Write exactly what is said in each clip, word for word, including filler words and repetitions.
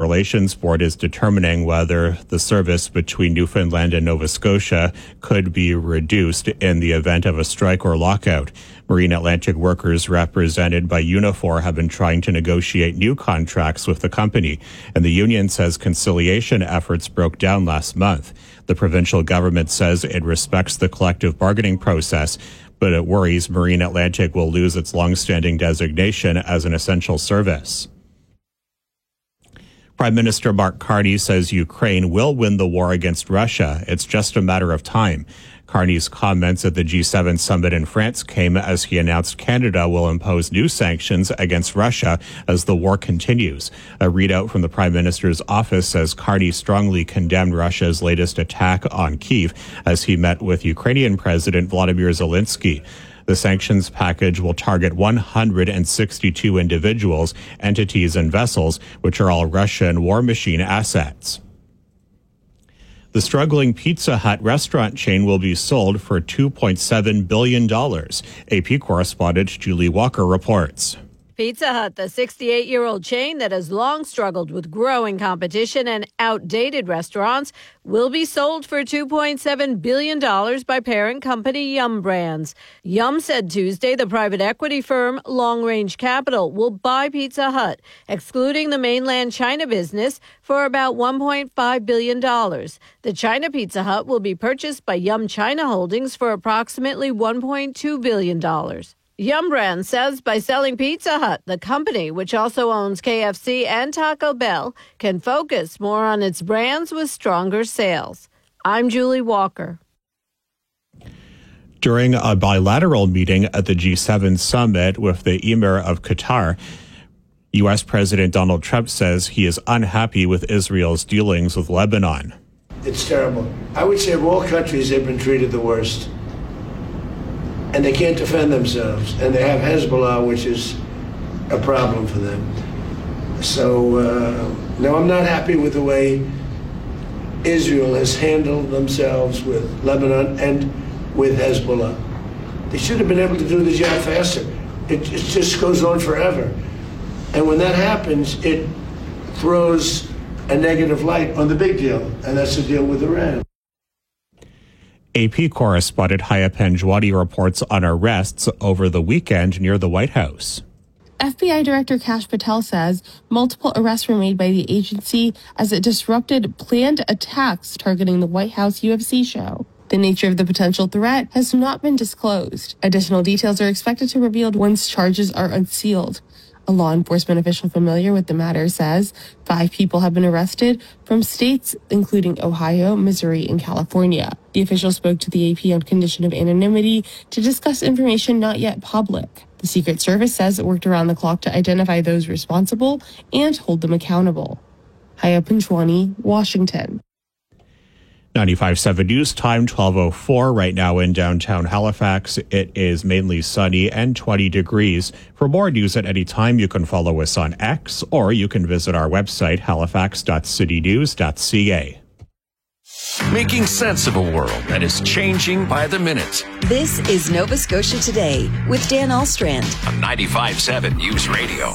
Relations Board is determining whether the service between Newfoundland and Nova Scotia could be reduced in the event of a strike or lockout. Marine Atlantic workers represented by Unifor have been trying to negotiate new contracts with the company, and the union says conciliation efforts broke down last month. The provincial government says it respects the collective bargaining process, but it worries Marine Atlantic will lose its long-standing designation as an essential service. Prime Minister Mark Carney says Ukraine will win the war against Russia. It's just a matter of time. Carney's comments at the G seven summit in France came as he announced Canada will impose new sanctions against Russia as the war continues. A readout from the Prime Minister's office says Carney strongly condemned Russia's latest attack on Kyiv as he met with Ukrainian President Volodymyr Zelensky. The sanctions package will target one hundred sixty-two individuals, entities, and vessels, which are all Russian war machine assets. The struggling Pizza Hut restaurant chain will be sold for two point seven billion dollars. A P correspondent Julie Walker reports. Pizza Hut, the sixty-eight-year-old chain that has long struggled with growing competition and outdated restaurants, will be sold for two point seven billion dollars by parent company Yum Brands. Yum said Tuesday the private equity firm Long Range Capital will buy Pizza Hut, excluding the mainland China business, for about one point five billion dollars. The China Pizza Hut will be purchased by Yum China Holdings for approximately one point two billion dollars. Yum Brands says by selling Pizza Hut, the company, which also owns K F C and Taco Bell, can focus more on its brands with stronger sales. I'm Julie Walker. During a bilateral meeting at the G seven summit with the Emir of Qatar, U S President Donald Trump says he is unhappy with Israel's dealings with Lebanon. It's terrible. I would say of all countries, they've been treated the worst. And they can't defend themselves. And they have Hezbollah, which is a problem for them. So, uh, no, I'm not happy with the way Israel has handled themselves with Lebanon and with Hezbollah. They should have been able to do the job faster. It, it just goes on forever. And when that happens, it throws a negative light on the big deal, and that's the deal with Iran. A P correspondent Haya Panjwani reports on arrests over the weekend near the White House. F B I Director Kash Patel says multiple arrests were made by the agency as it disrupted planned attacks targeting the White House U F C show. The nature of the potential threat has not been disclosed. Additional details are expected to be revealed once charges are unsealed. A law enforcement official familiar with the matter says five people have been arrested from states including Ohio, Missouri, and California. The official spoke to the A P on condition of anonymity to discuss information not yet public. The Secret Service says it worked around the clock to identify those responsible and hold them accountable. Haya Panjwani, Washington. ninety-five point seven News Time, twelve oh four right now in downtown Halifax. It is mainly sunny and twenty degrees. For more news at any time, you can follow us on X or you can visit our website, halifax dot city news dot c a. Making sense of a world that is changing by the minute. This is Nova Scotia Today with Dan Alstrand on ninety-five point seven News Radio.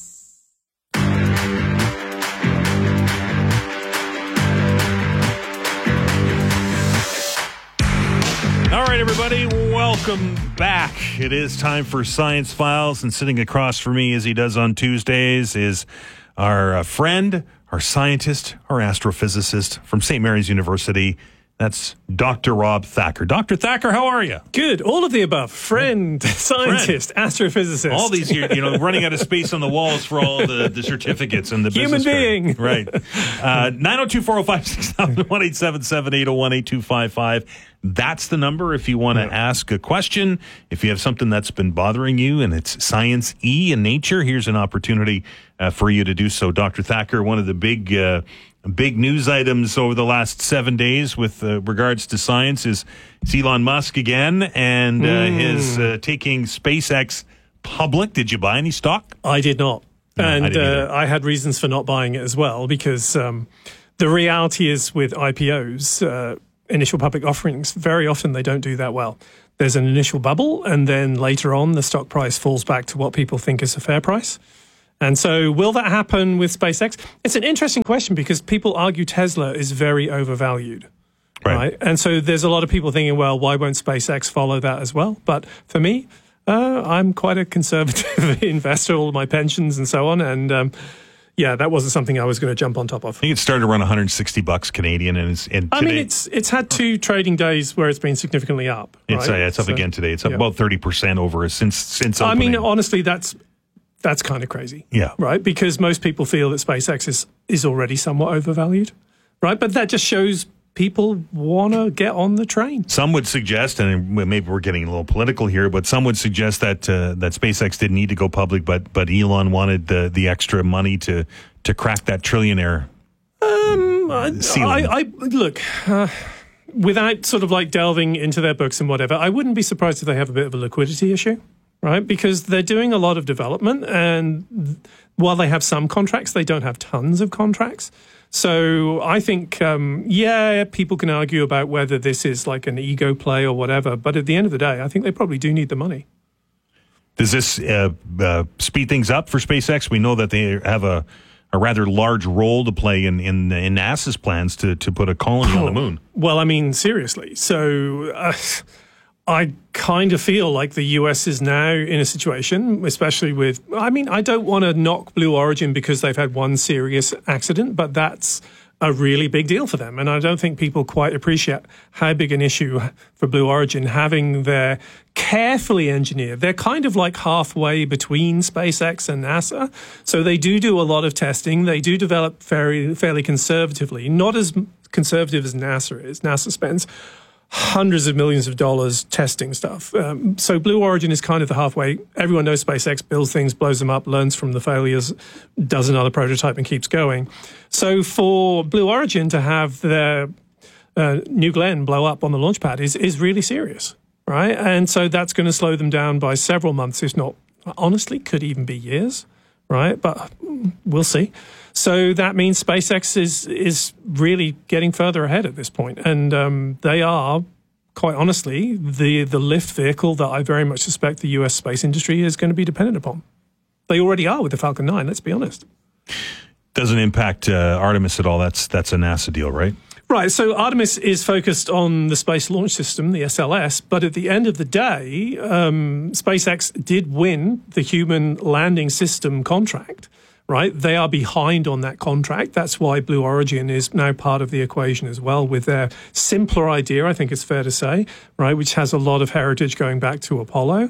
All right, everybody, welcome back. It is time for Science Files, and sitting across from me, as he does on Tuesdays, is our uh, friend, our scientist, our astrophysicist from Saint Mary's University. That's Doctor Rob Thacker. Doctor Thacker, how are you? Good. All of the above. Friend, scientist, friend. Astrophysicist. All these years, you know, running out of space on the walls for all the, the certificates and the human business being. Card. Right. Uh, nine oh two, four oh five, six thousand, one eight seven seven, eight oh one, eight two five five. That's the number if you want to yeah. ask a question. If you have something that's been bothering you and it's science-y in nature, here's an opportunity uh, for you to do so. Doctor Thacker, one of the big uh, big news items over the last seven days with uh, regards to science is Elon Musk again and uh, mm. his uh, taking SpaceX public. Did you buy any stock? I did not. No, and I, uh, I had reasons for not buying it as well, because um, the reality is with I P Os, uh, initial public offerings, very often they don't do that well. There's an initial bubble, and then later on the stock price falls back to what people think is a fair price. And so will that happen with SpaceX? It's an interesting question because people argue Tesla is very overvalued. Right. right. And so there's a lot of people thinking, well, why won't SpaceX follow that as well? But for me, uh, I'm quite a conservative investor, all of my pensions and so on. And um, yeah, that wasn't something I was going to jump on top of. I think it started around one hundred sixty bucks Canadian. And, it's, and I today, mean, it's it's had two trading days where it's been significantly up. It's, right? uh, it's up so, again today. It's up yeah. about thirty percent over since, since I opening. mean, honestly, that's that's kind of crazy. Yeah. Right? Because most people feel that SpaceX is, is already somewhat overvalued. Right? But that just shows people want to get on the train. Some would suggest, and maybe we're getting a little political here, but some would suggest that uh, that SpaceX didn't need to go public, but but Elon wanted the the extra money to to crack that trillionaire um, ceiling. I, I look. Uh, without sort of like delving into their books and whatever, I wouldn't be surprised if they have a bit of a liquidity issue, right? Because they're doing a lot of development, and while they have some contracts, they don't have tons of contracts. So I think, um, yeah, people can argue about whether this is like an ego play or whatever, but at the end of the day, I think they probably do need the money. Does this uh, uh, speed things up for SpaceX? We know that they have a, a rather large role to play in, in, in NASA's plans to, to put a colony oh, on the moon. Well, I mean, seriously. So uh, I kind of feel like the U S is now in a situation, especially with, I mean, I don't want to knock Blue Origin because they've had one serious accident, but that's a really big deal for them. And I don't think people quite appreciate how big an issue for Blue Origin having their carefully engineered. They're kind of like halfway between SpaceX and NASA. So they do do a lot of testing. They do develop fairly, fairly conservatively, not as conservative as NASA is. NASA spends hundreds of millions of dollars testing stuff. Um, so Blue Origin is kind of the halfway. Everyone knows SpaceX builds things, blows them up, learns from the failures, does another prototype and keeps going. So for Blue Origin to have their uh, New Glenn blow up on the launch pad is, is really serious, right? And so that's going to slow them down by several months, if not, honestly, could even be years, right? But we'll see. So that means SpaceX is is really getting further ahead at this point, and um, they are, quite honestly, the the lift vehicle that I very much suspect the U S space industry is going to be dependent upon. They already are with the Falcon nine. Let's be honest. Doesn't impact uh, Artemis at all. That's that's a NASA deal, right? Right. So Artemis is focused on the Space Launch System, the S L S, but at the end of the day, um, SpaceX did win the Human Landing System contract. Right, they are behind on that contract. That's why Blue Origin is now part of the equation as well, with their simpler idea, I think it's fair to say, right, which has a lot of heritage going back to Apollo.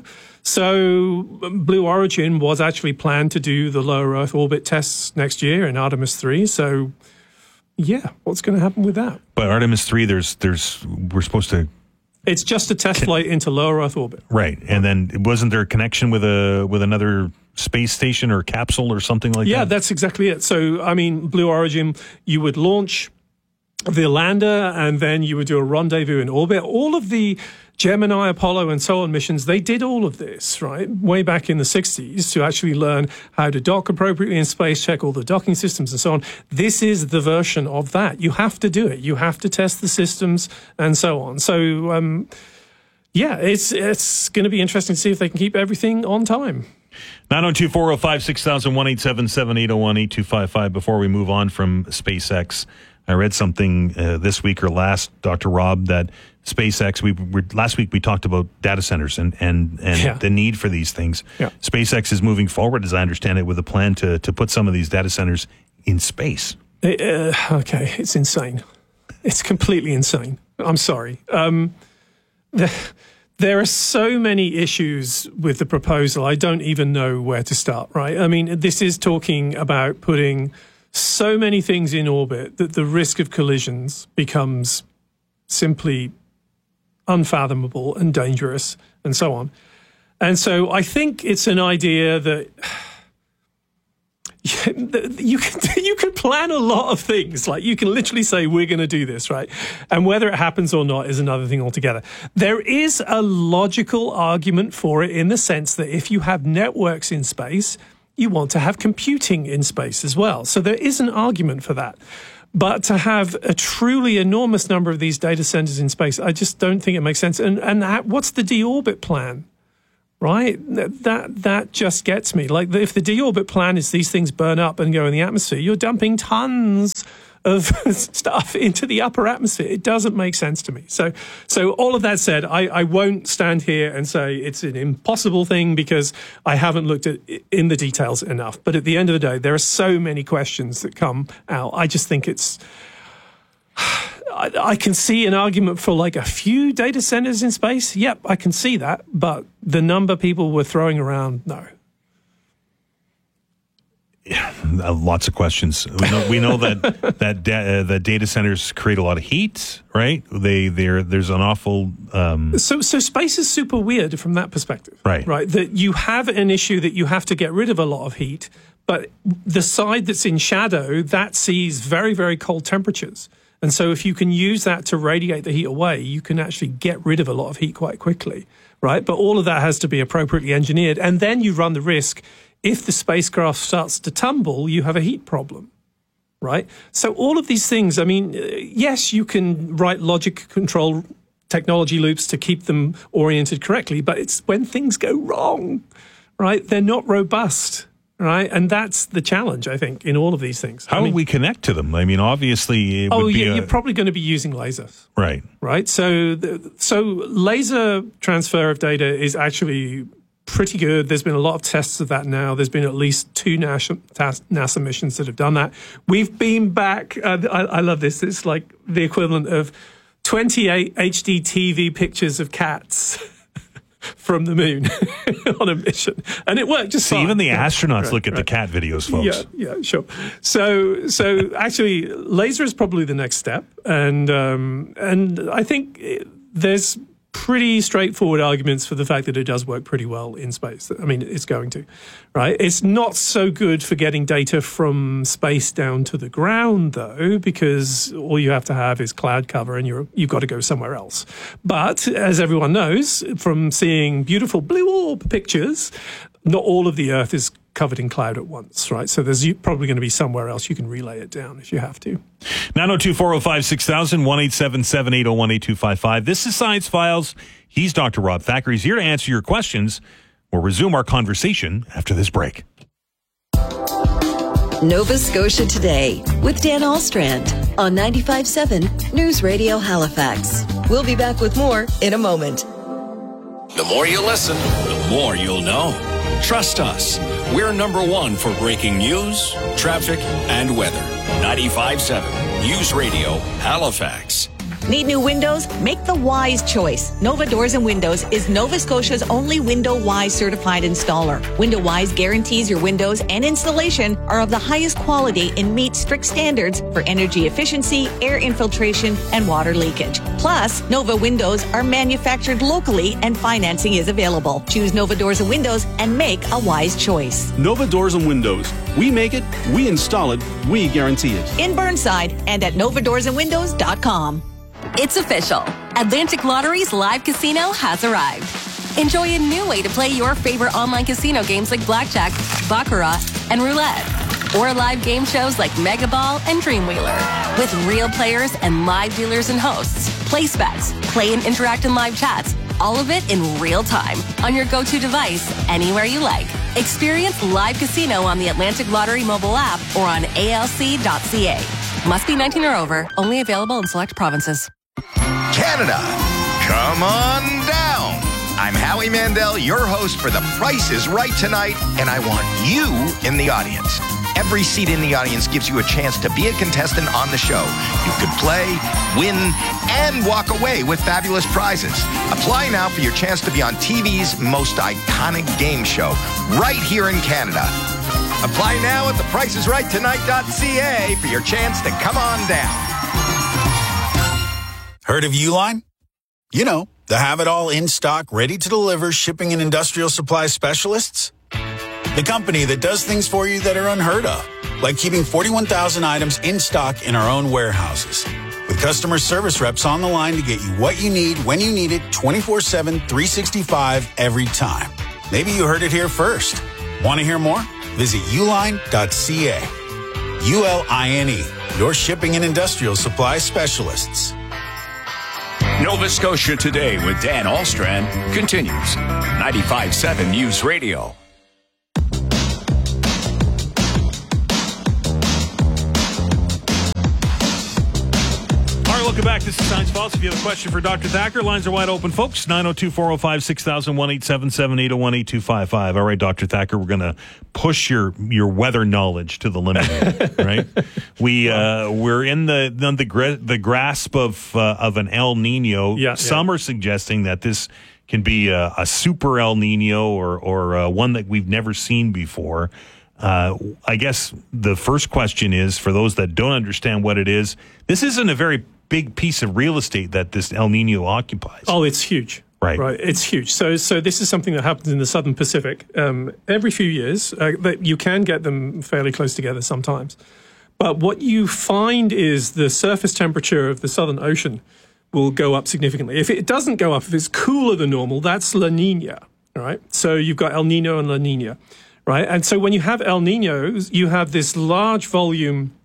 So Blue Origin was actually planned to do the low Earth orbit tests next year in Artemis three. So, yeah, what's going to happen with that? But Artemis three, there's there's we're supposed to. It's just a test flight into low Earth orbit. Right, and then wasn't there a connection with a with another space station or capsule or something like yeah, that? Yeah, that's exactly it. So, I mean, Blue Origin, you would launch the lander and then you would do a rendezvous in orbit. All of the Gemini, Apollo, and so on missions, they did all of this, right, way back in the sixties to actually learn how to dock appropriately in space, check all the docking systems and so on. This is the version of that. You have to do it. You have to test the systems and so on. So, um, yeah, it's, it's going to be interesting to see if they can keep everything on time. nine oh two, four oh five, six thousand, one eight seven seven, eight oh one, eight two five five. Before we move on from SpaceX, I read something uh, this week or last, Doctor Rob, that SpaceX, we were, last week we talked about data centers and, and, and yeah. the need for these things. Yeah. SpaceX is moving forward, as I understand it, with a plan to, to put some of these data centers in space. It, uh, okay, it's insane. It's completely insane. I'm sorry. Um, the, There are so many issues with the proposal. I don't even know where to start, right? I mean, this is talking about putting so many things in orbit that the risk of collisions becomes simply unfathomable and dangerous and so on. And so I think it's an idea that you can you can plan a lot of things. Like you can literally say, we're going to do this, right? And whether it happens or not is another thing altogether. There is a logical argument for it in the sense that if you have networks in space, you want to have computing in space as well. So there is an argument for that. But to have a truly enormous number of these data centers in space, I just don't think it makes sense. And and what's the deorbit plan? right? That that just gets me. Like, if the deorbit plan is these things burn up and go in the atmosphere, you're dumping tons of stuff into the upper atmosphere. It doesn't make sense to me. So, so all of that said, I, I won't stand here and say it's an impossible thing because I haven't looked at in the details enough. But at the end of the day, there are so many questions that come out. I just think it's. I, I can see an argument for like a few data centers in space. Yep, I can see that. But the number people were throwing around, no. Yeah, lots of questions. We know, we know that that da- uh, the data centers create a lot of heat, right? They there there's an awful. Um... So so space is super weird from that perspective, right? Right, that you have an issue that you have to get rid of a lot of heat, but the side that's in shadow that sees very very cold temperatures, and so if you can use that to radiate the heat away, you can actually get rid of a lot of heat quite quickly, right? But all of that has to be appropriately engineered, and then you run the risk. If the spacecraft starts to tumble, you have a heat problem, right? So all of these things, I mean, yes, you can write logic control technology loops to keep them oriented correctly, but it's when things go wrong, right? They're not robust, right? And that's the challenge, I think, in all of these things. How I mean, would we connect to them? I mean, obviously, it oh, would be yeah, a... you're probably going to be using lasers. Right. Right? So, the, so laser transfer of data is actually pretty good. There's been a lot of tests of that now. There's been at least two NASA, NASA missions that have done that. We've been back. Uh, I, I love this. It's like the equivalent of twenty-eight H D T V pictures of cats from the moon on a mission, and it worked just See, fine. even the astronauts right, look at right. the cat videos, folks. Yeah, yeah, sure. So, so actually, laser is probably the next step, and um, and I think there's pretty straightforward arguments for the fact that it does work pretty well in space. I mean, it's going to, right? It's not so good for getting data from space down to the ground, though, because all you have to have is cloud cover and you're, you've got to go somewhere else. But as everyone knows, from seeing beautiful blue orb pictures, not all of the Earth is covered in cloud at once, right? So there's probably going to be somewhere else you can relay it down if you have to. nine oh two, four oh five, six thousand, one eight seven seven, eight oh one, eight two five five. This is Science Files. He's Doctor Rob Thacker. He's here to answer your questions. We'll resume our conversation after this break. Nova Scotia Today with Dan Alstrand on ninety-five point seven News Radio Halifax. We'll be back with more in a moment. The more you listen, the more you'll know. Trust us. We're number one for breaking news, traffic, and weather. ninety-five point seven News Radio Halifax. Need new windows? Make the wise choice. Nova Doors and Windows is Nova Scotia's only Window Wise certified installer. Window Wise guarantees your windows and installation are of the highest quality and meet strict standards for energy efficiency, air infiltration, and water leakage. Plus, Nova windows are manufactured locally and financing is available. Choose Nova Doors and Windows and make a wise choice. Nova Doors and Windows. We make it, we install it, we guarantee it. In Burnside and at nova doors and windows dot com. It's official. Atlantic Lottery's live casino has arrived. Enjoy a new way to play your favorite online casino games like Blackjack, Baccarat, and Roulette. Or live game shows like Mega Ball and Dreamwheeler. With real players and live dealers and hosts. Place bets, play and interact in live chats. All of it in real time on your go-to device, anywhere you like. Experience live casino on the Atlantic Lottery mobile app or on A L C dot C A. Must be nineteen or over. Only available in select provinces. Canada, come on down. I'm Howie Mandel, your host for The Price is Right tonight, and I want you in the audience. Every seat in the audience gives you a chance to be a contestant on the show. You could play, win, and walk away with fabulous prizes. Apply now for your chance to be on T V's most iconic game show, right here in Canada. Apply now at the price is right tonight dot C A for your chance to come on down. Heard of Uline? You know, the have-it-all in-stock, ready-to-deliver shipping and industrial supply specialists. The company that does things for you that are unheard of, like keeping forty-one thousand items in stock in our own warehouses. With customer service reps on the line to get you what you need, when you need it, twenty-four seven, three sixty-five, every time. Maybe you heard it here first. Want to hear more? Visit uline dot C A. U L I N E, your shipping and industrial supply specialists. Nova Scotia Today with Dan Alstrand continues. ninety-five point seven News Radio. Welcome back. This is Science Falls. If you have a question for Doctor Thacker, lines are wide open, folks. nine oh two, four oh five, six thousand, one eight seven seven, eight oh one, eight two five five. All right, Doctor Thacker, we're going to push your your weather knowledge to the limit here, right? We uh, we're in the the the, gra- the grasp of uh, of an El Nino. Yeah, Some yeah. are suggesting that this can be a, a super El Nino or or uh, one that we've never seen before. Uh, I guess the first question is, for those that don't understand what it is, this isn't a very big piece of real estate that this El Nino occupies. Oh, it's huge. Right. Right. It's huge. So, so this is something that happens in the Southern Pacific um, every few years. Uh, that you can get them fairly close together sometimes. But what you find is the surface temperature of the Southern Ocean will go up significantly. If it doesn't go up, if it's cooler than normal, that's La Nina. All right. So you've got El Nino and La Nina. Right. And so when you have El Ninos, you have this large volume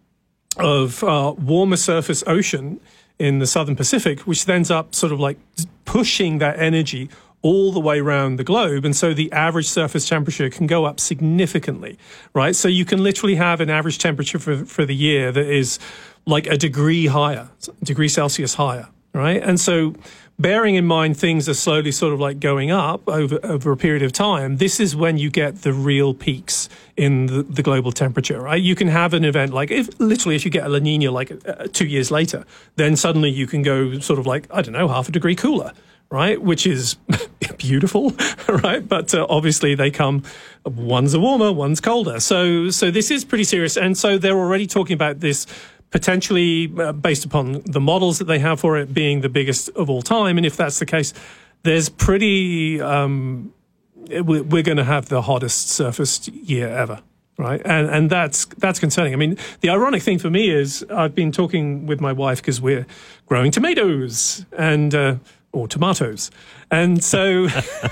of uh, warmer surface ocean in the Southern Pacific, which ends up sort of like pushing that energy all the way around the globe. And so the average surface temperature can go up significantly, right? So you can literally have an average temperature for, for the year that is like a degree higher, degree Celsius higher, right? And so bearing in mind things are slowly sort of like going up over, over a period of time, this is when you get the real peaks in the, the global temperature, right? You can have an event like, if literally if you get a La Nina like uh, two years later, then suddenly you can go sort of like, I don't know, half a degree cooler, right? Which is beautiful, right? But uh, obviously they come, one's a warmer, one's colder. So, so this is pretty serious. And so they're already talking about this potentially uh, based upon the models that they have for it being the biggest of all time. And if that's the case, there's pretty, um, we're, we're going to have the hottest surface year ever. Right. And, and that's, that's concerning. I mean, the ironic thing for me is I've been talking with my wife because we're growing tomatoes and, uh, or tomatoes. And so,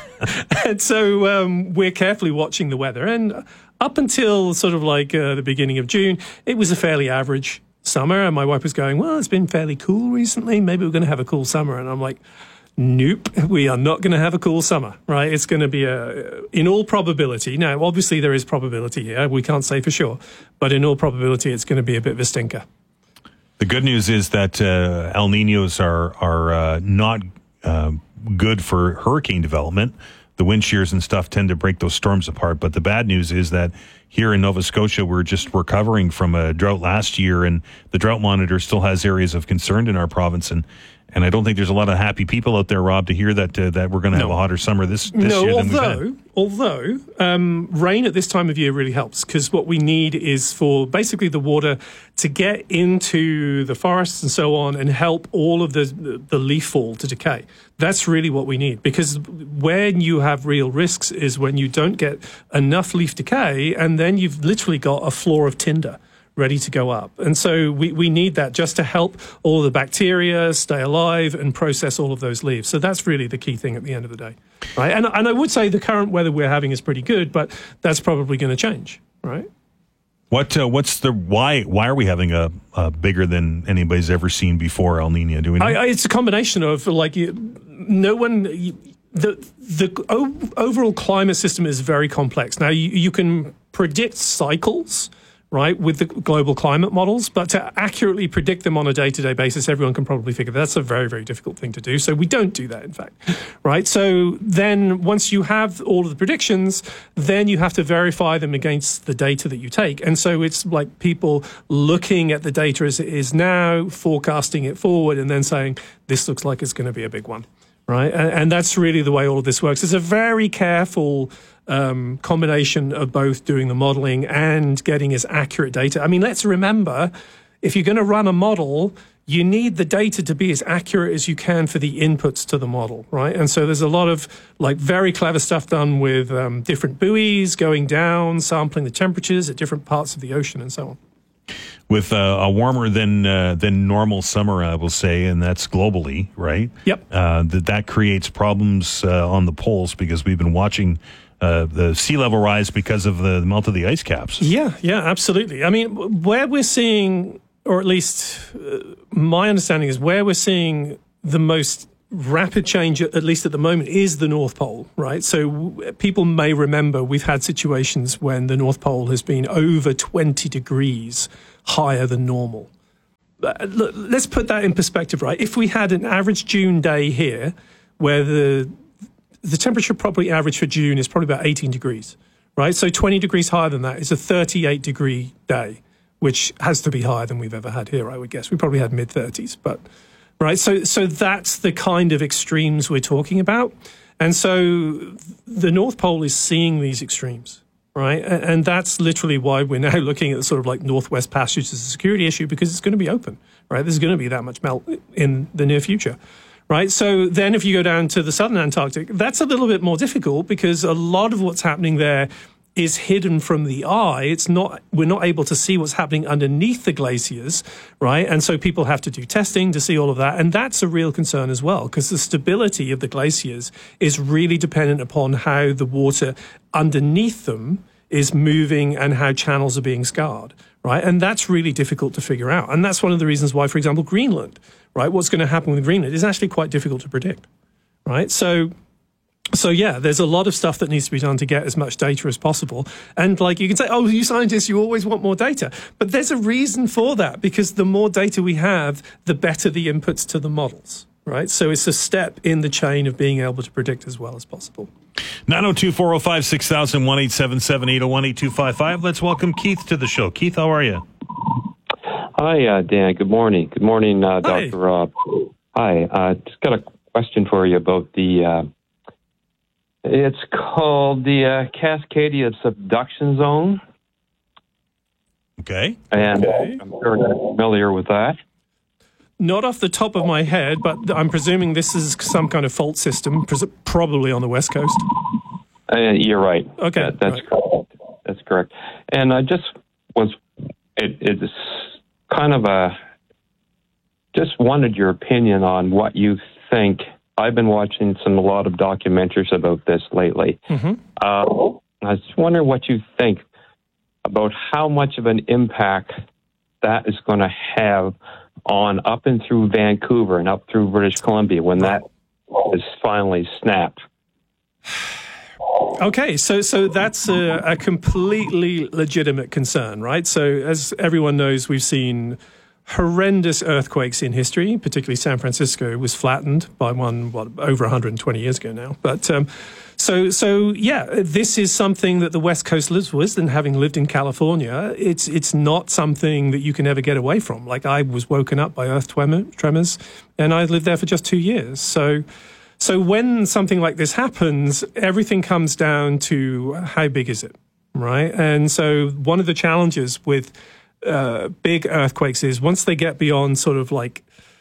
and so, um, we're carefully watching the weather. And up until sort of like, uh, the beginning of June, it was a fairly average summer. And my wife was going, well, it's been fairly cool recently. Maybe we're going to have a cool summer. And I'm like, nope, we are not going to have a cool summer, right? It's going to be a, in all probability. Now, obviously there is probability here. We can't say for sure, but in all probability, it's going to be a bit of a stinker. The good news is that uh, El Ninos are, are uh, not uh, good for hurricane development. The wind shears and stuff tend to break those storms apart. But the bad news is that here in Nova Scotia, we're just recovering from a drought last year, and the drought monitor still has areas of concern in our province. And And I don't think there's a lot of happy people out there, Rob, to hear that uh, that we're going to have no. a hotter summer this, this no, year than although, we've had. Although, um, rain at this time of year really helps, because what we need is for basically the water to get into the forests and so on and help all of the, the leaf fall to decay. That's really what we need, because when you have real risks is when you don't get enough leaf decay, and then you've literally got a floor of tinder ready to go up. And so we, we need that just to help all the bacteria stay alive and process all of those leaves. So that's really the key thing at the end of the day, right? And, and I would say the current weather we're having is pretty good, but that's probably going to change, right? What uh, what's the why? Why are we having a, a bigger than anybody's ever seen before El Nino? Do we know? I, I, it's a combination of like you, no one. You, the the o- overall climate system is very complex. Now you, you can predict cycles, right, with the global climate models, but to accurately predict them on a day-to-day basis, everyone can probably figure that's a very, very difficult thing to do. So we don't do that, in fact, right? So then once you have all of the predictions, then you have to verify them against the data that you take. And so it's like people looking at the data as it is now, forecasting it forward, and then saying, this looks like it's going to be a big one, right? And, and that's really the way all of this works. It's a very careful Um, combination of both doing the modeling and getting as accurate data. I mean, let's remember, if you're going to run a model, you need the data to be as accurate as you can for the inputs to the model, right? And so there's a lot of like very clever stuff done with um, different buoys going down, sampling the temperatures at different parts of the ocean and so on. With uh, a warmer than uh, than normal summer, I will say, and that's globally, right? Yep. Uh, that that creates problems uh, on the poles, because we've been watching Uh, the sea level rise because of the melt of the ice caps. Yeah, yeah, absolutely. I mean, where we're seeing, or at least uh, my understanding is where we're seeing the most rapid change, at least at the moment, is the North Pole, right? So people may remember we've had situations when the North Pole has been over twenty degrees higher than normal. But look, let's put that in perspective, right? If we had an average June day here where the the temperature probably average for June is probably about eighteen degrees, right? So twenty degrees higher than that is a thirty-eight degree day, which has to be higher than we've ever had here, I would guess. We probably had mid thirties, but right. So, so that's the kind of extremes we're talking about. And so the North Pole is seeing these extremes, right? And, and that's literally why we're now looking at sort of like Northwest Passage as a security issue, because it's going to be open, right? There's going to be that much melt in the near future, right? So then if you go down to the southern Antarctic, that's a little bit more difficult because a lot of what's happening there is hidden from the eye. It's not, we're not able to see what's happening underneath the glaciers, right? And so people have to do testing to see all of that. And that's a real concern as well, because the stability of the glaciers is really dependent upon how the water underneath them is moving and how channels are being scarred, right? And that's really difficult to figure out. And that's one of the reasons why, for example, Greenland, right? What's going to happen with Greenland is actually quite difficult to predict, right? So, So, yeah, there's a lot of stuff that needs to be done to get as much data as possible. And, like, you can say, oh, you scientists, you always want more data. But there's a reason for that, because the more data we have, the better the inputs to the models, right? So it's a step in the chain of being able to predict as well as possible. nine oh two, four oh five, six thousand, one eight seven seven, eight oh one, eight two five five. Let's welcome Keith to the show. Keith, how are you? Hi, uh, Dan. Good morning. Good morning, uh, Doctor Rob. Hi. Uh, just got a question for you about the... Uh, It's called the uh, Cascadia Subduction Zone. Okay. And okay. I'm sure you're familiar with that. Not off the top of my head, but I'm presuming this is some kind of fault system, probably on the West Coast. Uh, you're right. Okay. That, that's right. correct. That's correct. And I just was, it, it's kind of a, just wanted your opinion on what you think. I've been watching some a lot of documentaries about this lately. Mm-hmm. Uh, I was just wondering what you think about how much of an impact that is going to have on up and through Vancouver and up through British Columbia when that is finally snapped. Okay, so so that's a, a completely legitimate concern, right? So as everyone knows, we've seen horrendous earthquakes in history, particularly San Francisco was flattened by one what, over one hundred twenty years ago now. But um, so, so yeah, this is something that the West Coast lives with, and having lived in California, it's it's not something that you can ever get away from. Like, I was woken up by earth tremors, and I lived there for just two years. So, so when something like this happens, everything comes down to how big is it, right? And so one of the challenges with Uh, big earthquakes is once they get beyond sort of like,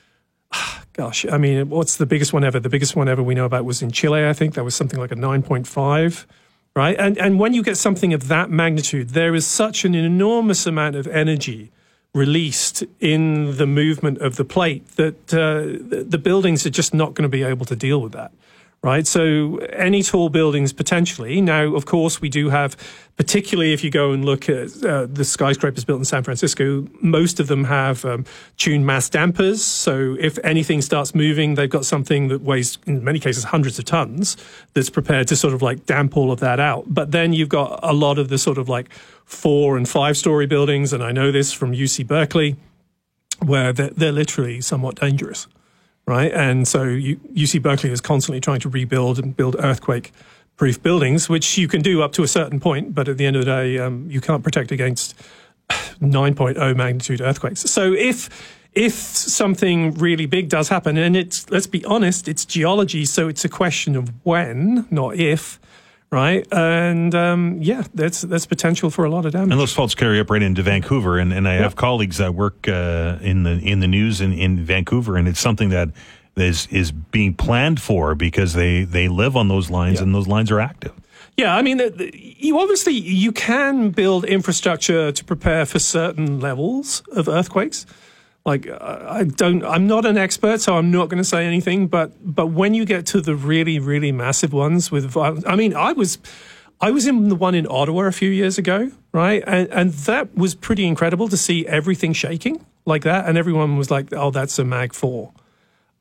gosh, I mean, what's the biggest one ever? The biggest one ever we know about was in Chile, I think. That was something like a nine point five, right? And and when you get something of that magnitude, there is such an enormous amount of energy released in the movement of the plate that uh, the, the buildings are just not going to be able to deal with that. Right, so any tall buildings potentially. Now, of course, we do have, particularly if you go and look at uh, the skyscrapers built in San Francisco, most of them have um, tuned mass dampers. So if anything starts moving, they've got something that weighs, in many cases, hundreds of tons that's prepared to sort of like damp all of that out. But then you've got a lot of the sort of like four and five story buildings, and I know this from U C Berkeley, where they're, they're literally somewhat dangerous. Right, and so U C Berkeley is constantly trying to rebuild and build earthquake-proof buildings, which you can do up to a certain point, but at the end of the day, um, you can't protect against nine point oh magnitude earthquakes. So if if something really big does happen, and it's, let's be honest, it's geology, so it's a question of when, not if. Right, and um, yeah, that's that's potential for a lot of damage. And those faults carry up right into Vancouver, and, and I have yeah. colleagues that work uh, in the in the news in, in Vancouver, and it's something that is is being planned for because they, they live on those lines, yeah. and those lines are active. Yeah, I mean, you obviously you can build infrastructure to prepare for certain levels of earthquakes. Like, I don't, I'm not an expert, so I'm not going to say anything. But, but when you get to the really, really massive ones with, I mean, I was, I was in the one in Ottawa a few years ago, right? And, and that was pretty incredible to see everything shaking like that. And everyone was like, oh, that's a Mag four.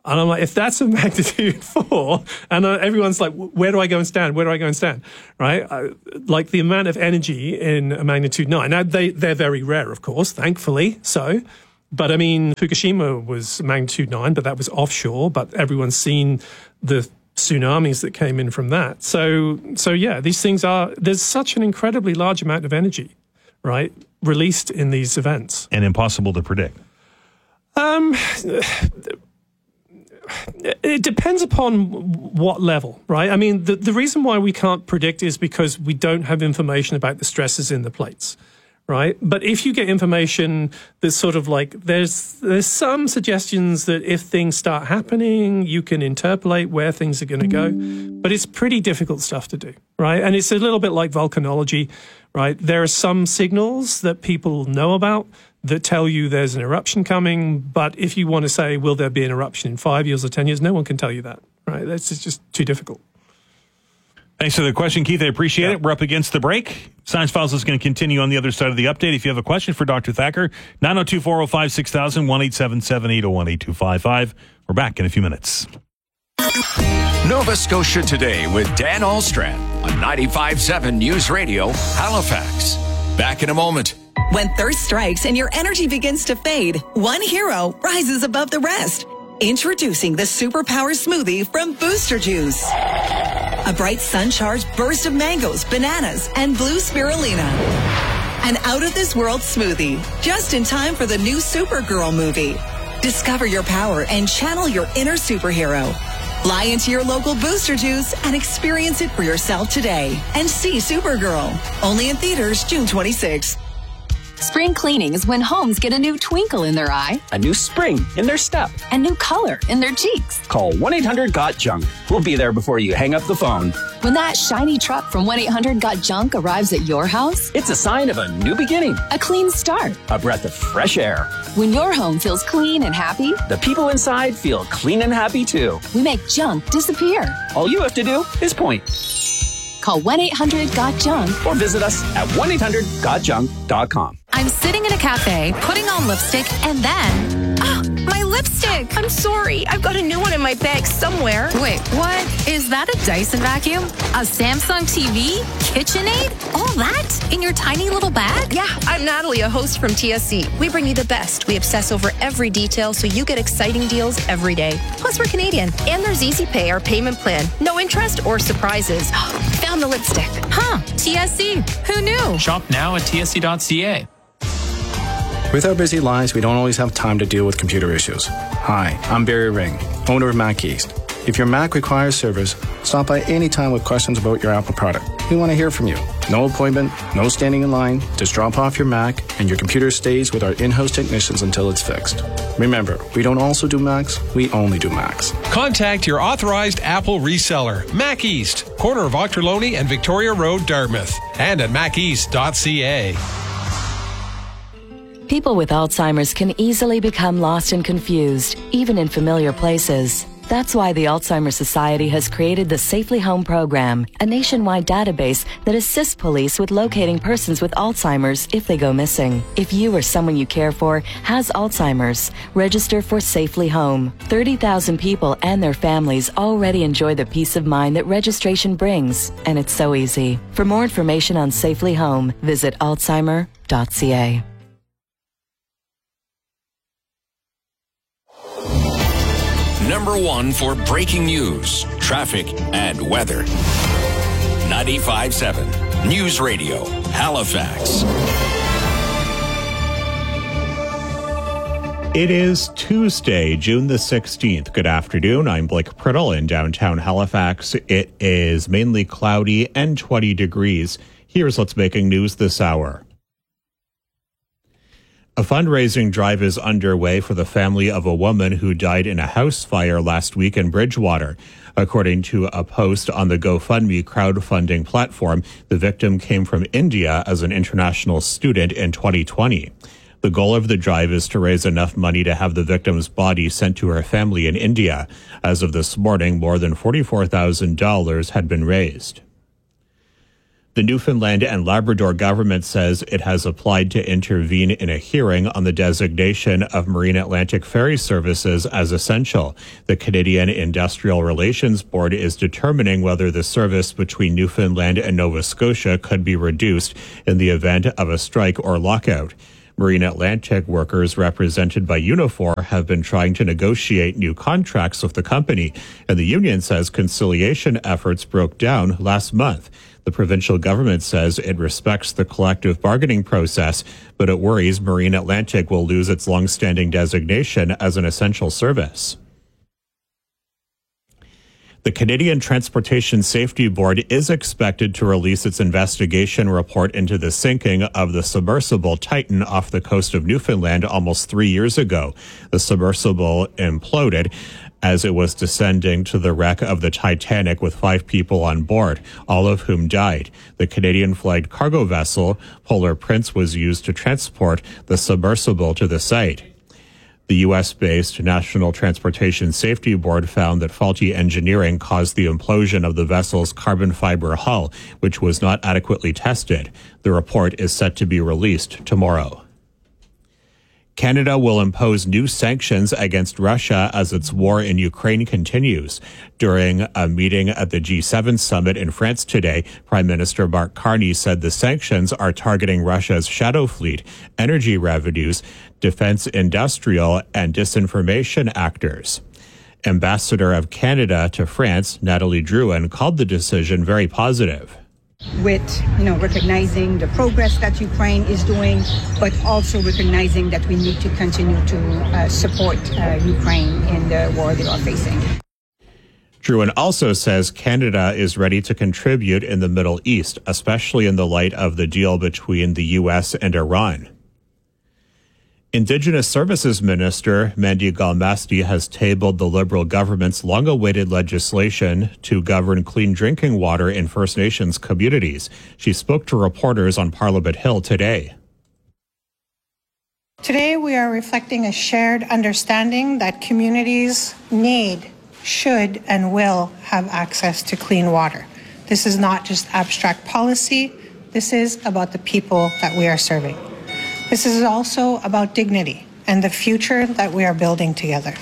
And I'm like, if that's a magnitude four, and uh, everyone's like, where do I go and stand? Where do I go and stand? Right? Uh, like the amount of energy in a magnitude nine. Now, they, they're very rare, of course, thankfully so. But I mean, Fukushima was magnitude nine, but that was offshore. But everyone's seen the tsunamis that came in from that. So, so yeah, these things are, there's such an incredibly large amount of energy, right, released in these events. And impossible to predict. Um... It depends upon what level, right? I mean, the, the reason why we can't predict is because we don't have information about the stresses in the plates, right? But if you get information that's sort of like, there's there's some suggestions that if things start happening, you can interpolate where things are going to go. But it's pretty difficult stuff to do, right? And it's a little bit like volcanology, right? There are some signals that people know about that tell you there's an eruption coming, but if you want to say, will there be an eruption in five years or ten years, no one can tell you that, right? That's just too difficult. Thanks for the question, Keith. I appreciate yeah. it. We're up against the break. Science Files is going to continue on the other side of the update. If you have a question for Doctor Thacker, nine oh two, four oh five, six thousand, one eight seven seven, eight oh one, eight two five five. We're back in a few minutes. Nova Scotia Today with Dan Alstrand on ninety-five seven News Radio, Halifax. Back in a moment. When thirst strikes and your energy begins to fade, one hero rises above the rest. Introducing the Superpower Smoothie from Booster Juice. A bright sun-charged burst of mangoes, bananas, and blue spirulina. An out-of-this-world smoothie, just in time for the new Supergirl movie. Discover your power and channel your inner superhero. Fly into your local Booster Juice and experience it for yourself today. And see Supergirl. Only in theaters June twenty-sixth. Spring cleaning is when homes get a new twinkle in their eye, a new spring in their step, and new color in their cheeks. Call one eight hundred got junk. We'll be there before you hang up the phone. When that shiny truck from one eight hundred got junk arrives at your house, it's a sign of a new beginning, a clean start, a breath of fresh air. When your home feels clean and happy, the people inside feel clean and happy too. We make junk disappear. All you have to do is point. Call one eight hundred got junk or visit us at one eight hundred got junk dot com. I'm sitting in a cafe, putting on lipstick, and then... Oh, my lipstick! I'm sorry. I've got a new one in my bag somewhere. Wait, what? Is that a Dyson vacuum? A Samsung T V? KitchenAid? All that? In your tiny little bag? Yeah, I'm Natalie, a host from T S C. We bring you the best. We obsess over every detail so you get exciting deals every day. Plus, we're Canadian. And there's Easy Pay, our payment plan. No interest or surprises. Found the lipstick. Huh, T S C. Who knew? Shop now at T S C dot C A. With our busy lives, we don't always have time to deal with computer issues. Hi, I'm Barry Ring, owner of Mac East. If your Mac requires service, stop by anytime with questions about your Apple product. We want to hear from you. No appointment, no standing in line. Just drop off your Mac and your computer stays with our in-house technicians until it's fixed. Remember, we don't also do Macs, we only do Macs. Contact your authorized Apple reseller, Mac East, corner of Ochterlony and Victoria Road, Dartmouth, and at mac east dot c a. People with Alzheimer's can easily become lost and confused, even in familiar places. That's why the Alzheimer's Society has created the Safely Home program, a nationwide database that assists police with locating persons with Alzheimer's if they go missing. If you or someone you care for has Alzheimer's, register for Safely Home. thirty thousand people and their families already enjoy the peace of mind that registration brings, and it's so easy. For more information on Safely Home, visit alzheimer dot c a. Number one for breaking news, traffic, and weather. ninety-five seven News Radio, Halifax. It is Tuesday, June the sixteenth. Good afternoon. I'm Blake Priddle in downtown Halifax. It is mainly cloudy and twenty degrees. Here's what's making news this hour. A fundraising drive is underway for the family of a woman who died in a house fire last week in Bridgewater. According to a post on the GoFundMe crowdfunding platform, the victim came from India as an international student in twenty twenty. The goal of the drive is to raise enough money to have the victim's body sent to her family in India. As of this morning, more than forty-four thousand dollars had been raised. The Newfoundland and Labrador government says it has applied to intervene in a hearing on the designation of Marine Atlantic ferry services as essential. The Canadian Industrial Relations Board is determining whether the service between Newfoundland and Nova Scotia could be reduced in the event of a strike or lockout. Marine Atlantic workers represented by Unifor have been trying to negotiate new contracts with the company, and the union says conciliation efforts broke down last month. The provincial government says it respects the collective bargaining process, but it worries Marine Atlantic will lose its long-standing designation as an essential service. The Canadian Transportation Safety Board is expected to release its investigation report into the sinking of the submersible Titan off the coast of Newfoundland almost three years ago. The submersible imploded as it was descending to the wreck of the Titanic with five people on board, all of whom died. The Canadian-flagged cargo vessel Polar Prince was used to transport the submersible to the site. The U S-based National Transportation Safety Board found that faulty engineering caused the implosion of the vessel's carbon fiber hull, which was not adequately tested. The report is set to be released tomorrow. Canada will impose new sanctions against Russia as its war in Ukraine continues. During a meeting at the G seven summit in France today, Prime Minister Mark Carney said the sanctions are targeting Russia's shadow fleet, energy revenues, defense industrial, and disinformation actors. Ambassador of Canada to France, Natalie Drouin, called the decision very positive. With, you know, recognizing the progress that Ukraine is doing, but also recognizing that we need to continue to uh, support uh, Ukraine in the war they are facing. Drouin also says Canada is ready to contribute in the Middle East, especially in the light of the deal between the U S and Iran. Indigenous Services Minister Mandy Galmasti has tabled the Liberal government's long-awaited legislation to govern clean drinking water in First Nations communities. She spoke to reporters on Parliament Hill today. Today we are reflecting a shared understanding that communities need, should, and will have access to clean water. This is not just abstract policy. This is about the people that we are serving. This is also about dignity and the future that we are building together.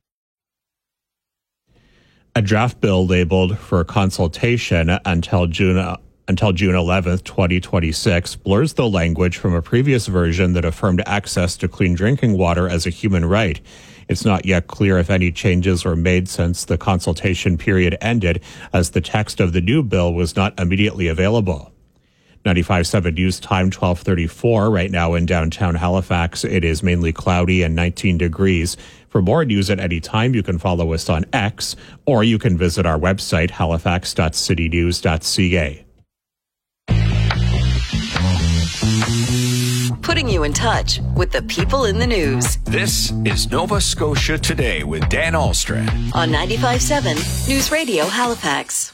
A draft bill labeled for consultation until June until June eleventh, twenty twenty-six, blurs the language from a previous version that affirmed access to clean drinking water as a human right. It's not yet clear if any changes were made since the consultation period ended, as the text of the new bill was not immediately available. ninety-five point seven News Time, twelve thirty-four. Right now in downtown Halifax, it is mainly cloudy and nineteen degrees. For more news at any time, you can follow us on X, or you can visit our website, halifax dot city news dot c a. Putting you in touch with the people in the news. This is Nova Scotia Today with Dan Alstrad on ninety-five point seven News Radio Halifax.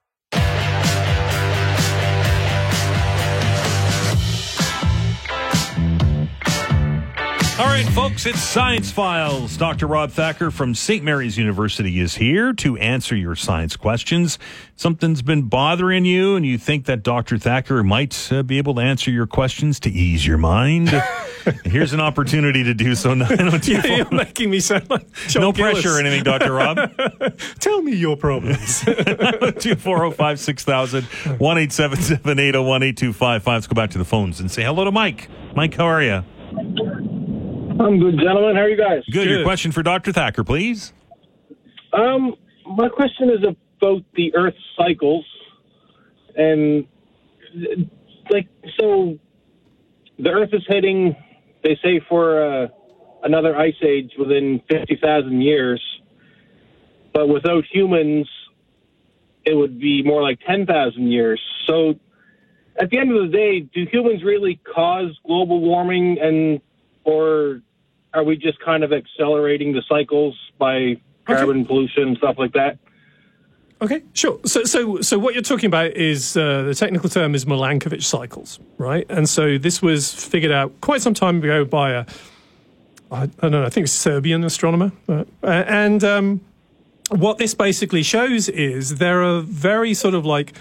All right, folks, it's Science Files. Doctor Rob Thacker from Saint Mary's University is here to answer your science questions. Something's been bothering you, and you think that Doctor Thacker might uh, be able to answer your questions to ease your mind. Here's an opportunity to do so. Yeah, you're making me sound like John No Gillis. pressure or anything, Doctor Rob. Tell me your problems. two four zero five six thousand, one eight seven seven eight zero one eight two five five. Let's go back to the phones and say hello to Mike. Mike, how are you? I'm good, gentlemen. How are you guys? Good. Good. Your question for Doctor Thacker, please. Um, my question is about the Earth's cycles, and like, so the Earth is heading, they say, for uh, another ice age within fifty thousand years, but without humans, it would be more like ten thousand years. So, at the end of the day, do humans really cause global warming, and or are we just kind of accelerating the cycles by carbon okay. pollution and stuff like that? Okay, sure. So, so, so what you're talking about is uh, the technical term is Milankovitch cycles, right? And so this was figured out quite some time ago by a, I don't know, I think it's a Serbian astronomer, uh, and um, what this basically shows is there are very sort of like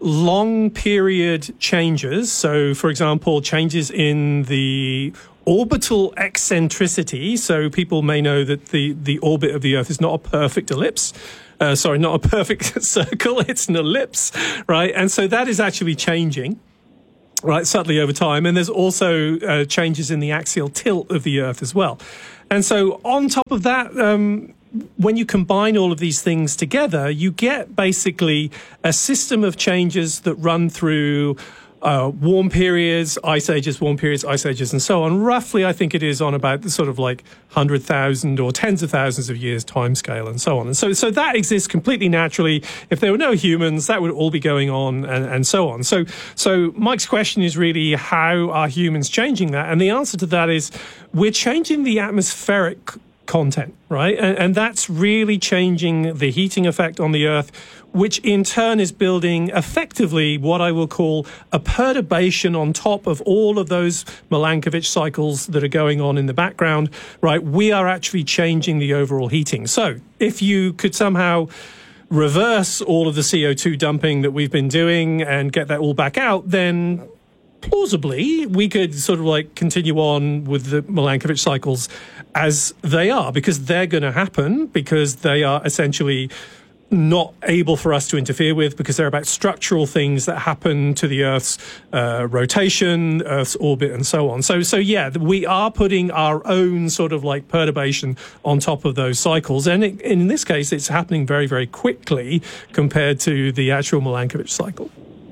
long period changes. So, for example, changes in the orbital eccentricity. So people may know that the, the orbit of the Earth is not a perfect ellipse. Uh, sorry, not a perfect circle. It's an ellipse, right? And so that is actually changing, right, subtly over time. And there's also uh, changes in the axial tilt of the Earth as well. And so on top of that, um, when you combine all of these things together, you get basically a system of changes that run through uh, warm periods, ice ages, warm periods, ice ages, and so on. Roughly, I think it is on about the sort of like one hundred thousand or tens of thousands of years timescale and so on. And so, so that exists completely naturally. If there were no humans, that would all be going on and, and so on. So, so Mike's question is really, how are humans changing that? And the answer to that is, we're changing the atmospheric content, right? And, and that's really changing the heating effect on the Earth, which in turn is building effectively what I will call a perturbation on top of all of those Milankovitch cycles that are going on in the background, right? We are actually changing the overall heating. So if you could somehow reverse all of the C O two dumping that we've been doing and get that all back out, then plausibly we could sort of like continue on with the Milankovitch cycles as they are, because they're going to happen, because they are essentially not able for us to interfere with, because they're about structural things that happen to the Earth's uh, rotation, Earth's orbit, and so on. So, so yeah, we are putting our own sort of like perturbation on top of those cycles. And it, in this case, it's happening very, very quickly compared to the actual Milankovitch cycle.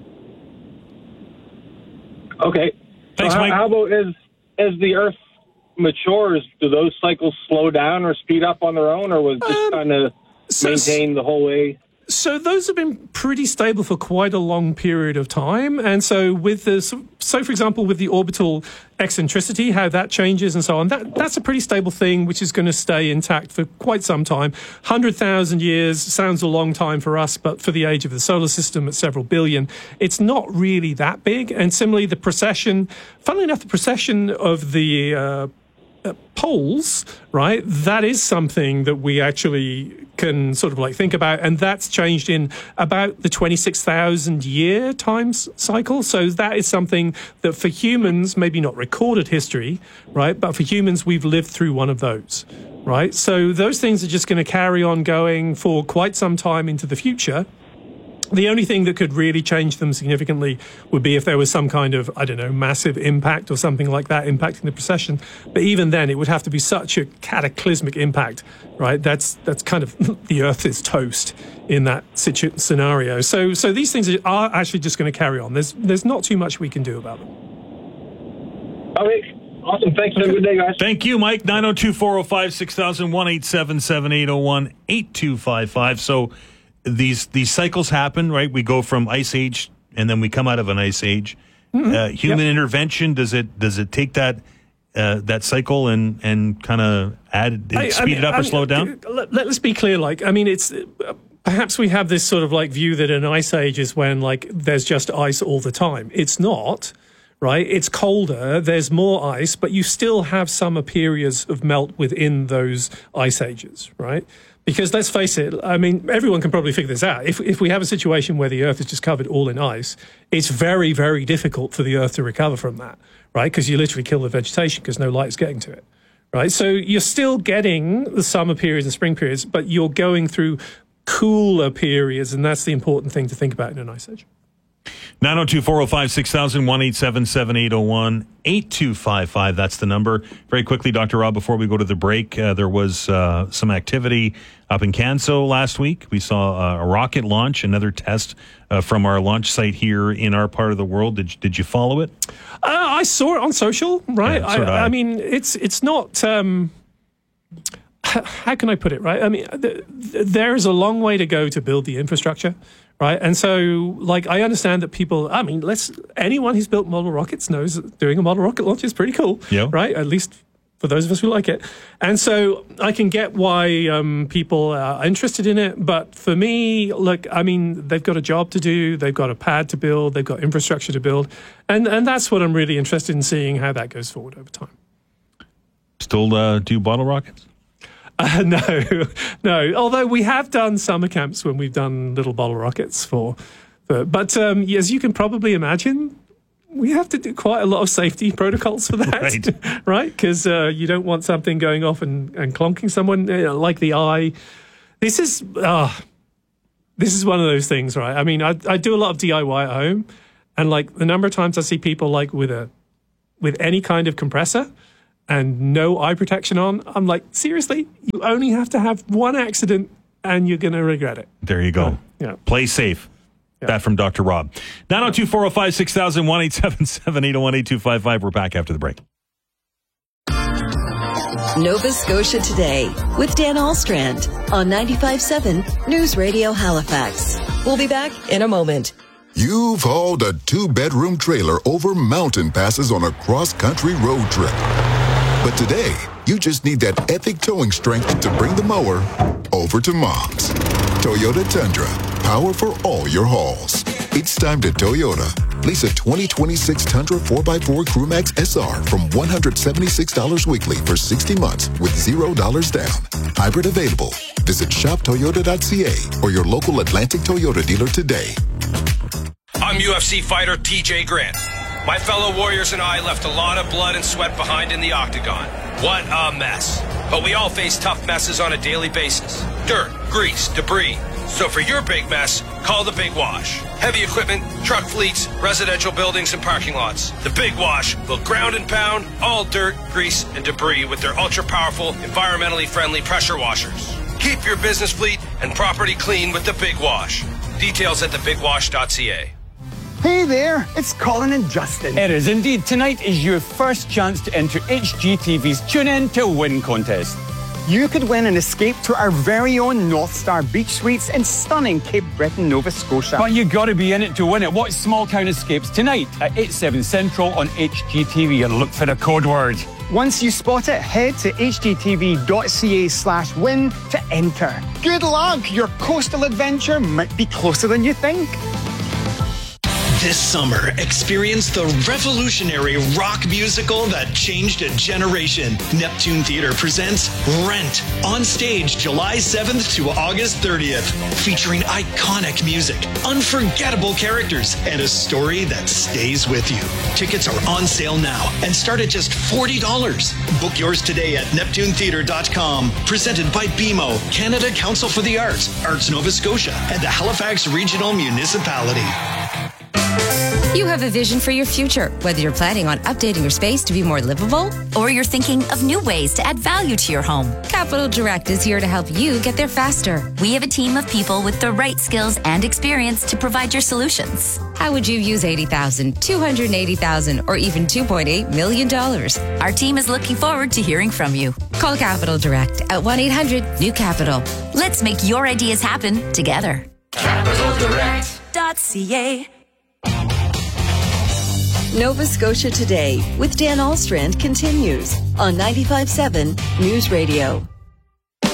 Okay. Thanks, so how, Mike. how about as as the Earth matures, do those cycles slow down or speed up on their own, or was just um, kind of so, maintained the whole way? So those have been pretty stable for quite a long period of time. And so with the, so for example, with the orbital eccentricity, how that changes and so on, that, that's a pretty stable thing, which is going to stay intact for quite some time. one hundred thousand years sounds a long time for us, but for the age of the solar system at several billion, it's not really that big. And similarly, the precession, funnily enough, the precession of the uh, Uh, poles, right? That is something that we actually can sort of like think about, and that's changed in about the twenty-six thousand year times cycle. So that is something that for humans, maybe not recorded history, right? But for humans, we've lived through one of those, right? So those things are just going to carry on going for quite some time into the future. The only thing that could really change them significantly would be if there was some kind of, I don't know, massive impact or something like that impacting the precession. But even then, it would have to be such a cataclysmic impact, right? That's that's kind of the Earth is toast in that situ- scenario. So so these things are actually just going to carry on. There's there's not too much we can do about them. Okay. Awesome. Thanks. Have a good day, guys. Thank you, Mike. nine oh two, four oh five, six thousand, one eight seven seven, eight oh one, eight two five five. So These these cycles happen, right? We go from ice age, and then we come out of an ice age. Mm-hmm. Uh, human yep. intervention, does it does it take that uh, that cycle and and kind of add I, speed I mean, it up I or mean, slow it down? Let, let's be clear. Like, I mean, it's uh, perhaps we have this sort of like view that an ice age is when like there's just ice all the time. It's not. Right? It's colder, there's more ice, but you still have summer periods of melt within those ice ages, right? Because let's face it, I mean, everyone can probably figure this out. If if we have a situation where the Earth is just covered all in ice, it's very, very difficult for the Earth to recover from that, right? Because you literally kill the vegetation because no light is getting to it, right? So you're still getting the summer periods and spring periods, but you're going through cooler periods, and that's the important thing to think about in an ice age. nine oh two, four oh five, six thousand, one eight seven seven, eight oh one, eight two five five. That's the number. Very quickly, Doctor Rob, before we go to the break, uh, there was uh, some activity up in Canso last week. We saw uh, a rocket launch, another test uh, from our launch site here in our part of the world. Did, did you follow it? Uh, I saw it on social, right? Yeah, so I, I. I mean, it's, it's not... Um how can I put it, right? I mean, th- th- there is a long way to go to build the infrastructure, right? And so, like, I understand that people, I mean, let's, anyone who's built model rockets knows that doing a model rocket launch is pretty cool, yeah. right? At least for those of us who like it. And so I can get why um, people are interested in it. But for me, look, I mean, they've got a job to do. They've got a pad to build. They've got infrastructure to build. And, and that's what I'm really interested in seeing how that goes forward over time. Still uh, do bottle rockets? Uh, no, no. Although we have done summer camps when we've done little bottle rockets for But, but um, as you can probably imagine, we have to do quite a lot of safety protocols for that, right? Because uh, you don't want something going off and, and clonking someone, you know, like the eye. This is uh, this is one of those things, right? I mean, I, I do a lot of D I Y at home, and like the number of times I see people like with a with any kind of compressor and no eye protection on, I'm like, seriously, you only have to have one accident and you're going to regret it. There you go. Uh, yeah. Play safe. Yeah. That from Doctor Rob. nine oh two, four oh five, six thousand, one eight seven seven, eight oh one, eight two five five. We're back after the break. Nova Scotia Today with Dan Allstrand on ninety-five point seven News Radio Halifax. We'll be back in a moment. You've hauled a two-bedroom trailer over mountain passes on a cross-country road trip. But today, you just need that epic towing strength to bring the mower over to Mom's. Toyota Tundra. Power for all your hauls. It's time to Toyota. Lease a twenty twenty-six Tundra four by four Crewmax S R from one hundred seventy-six dollars weekly for sixty months with zero dollars down. Hybrid available. Visit shop toyota dot c a or your local Atlantic Toyota dealer today. I'm U F C fighter T J Grant. My fellow warriors and I left a lot of blood and sweat behind in the octagon. What a mess. But we all face tough messes on a daily basis. Dirt, grease, debris. So for your big mess, call the Big Wash. Heavy equipment, truck fleets, residential buildings, and parking lots. The Big Wash will ground and pound all dirt, grease, and debris with their ultra-powerful, environmentally friendly pressure washers. Keep your business fleet and property clean with the Big Wash. Details at the big wash dot c a. Hey there, it's Colin and Justin. It is indeed. Tonight is your first chance to enter H G T V's Tune In to Win contest. You could win an escape to our very own North Star Beach Suites in stunning Cape Breton, Nova Scotia. But you got to be in it to win it. Watch Small Town Escapes tonight at eight, seven Central on H G T V and look for the code word. Once you spot it, head to h g t v dot c a slash win to enter. Good luck! Your coastal adventure might be closer than you think. This summer, experience the revolutionary rock musical that changed a generation. Neptune Theatre presents Rent on stage July seventh to August thirtieth, featuring iconic music, unforgettable characters, and a story that stays with you. Tickets are on sale now and start at just forty dollars. Book yours today at neptune theatre dot com. Presented by B M O, Canada Council for the Arts, Arts Nova Scotia, and the Halifax Regional Municipality. You have a vision for your future, whether you're planning on updating your space to be more livable or you're thinking of new ways to add value to your home. Capital Direct is here to help you get there faster. We have a team of people with the right skills and experience to provide your solutions. How would you use eighty thousand dollars, two hundred eighty thousand dollars, or even two point eight million dollars? Our team is looking forward to hearing from you. Call Capital Direct at one eight hundred new capital. Let's make your ideas happen together. capital direct dot c a. Nova Scotia Today with Dan Allstrand continues on ninety-five point seven News Radio.